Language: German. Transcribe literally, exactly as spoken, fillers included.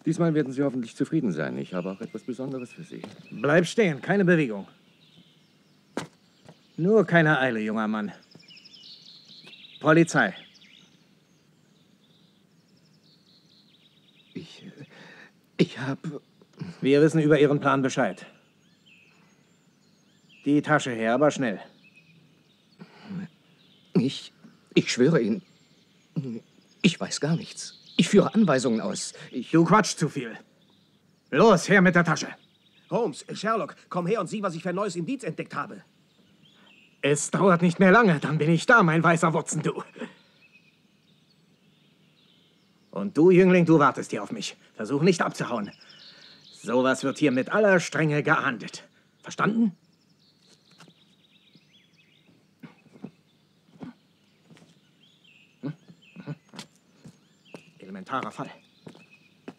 Diesmal werden Sie hoffentlich zufrieden sein. Ich habe auch etwas Besonderes für Sie. Bleib stehen, keine Bewegung. Nur keine Eile, junger Mann. Polizei. Ich... Ich habe... Wir wissen über Ihren Plan Bescheid. Die Tasche her, aber schnell. Ich... Ich schwöre Ihnen, ich weiß gar nichts. Ich führe Anweisungen aus. Ich... Du quatschst zu viel. Los, her mit der Tasche. Holmes, Sherlock, komm her und sieh, was ich für ein neues Indiz entdeckt habe. Es dauert nicht mehr lange, dann bin ich da, mein weißer Wutzen, du. Und du, Jüngling, du wartest hier auf mich. Versuch nicht abzuhauen. Sowas wird hier mit aller Strenge geahndet. Verstanden? Elementarer Fall.